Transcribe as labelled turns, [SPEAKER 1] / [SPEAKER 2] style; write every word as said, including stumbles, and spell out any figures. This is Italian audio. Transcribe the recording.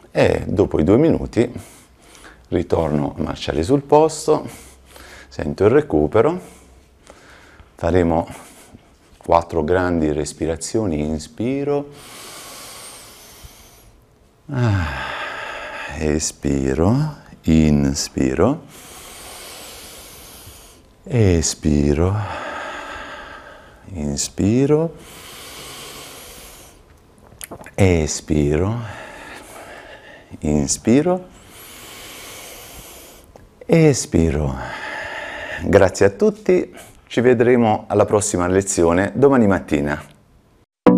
[SPEAKER 1] e dopo i due minuti ritorno a marciare sul posto, sento il recupero, faremo quattro grandi respirazioni, inspiro, ah, espiro, inspiro, espiro, inspiro, espiro, inspiro, espiro. Grazie a tutti, ci vedremo alla prossima lezione domani mattina.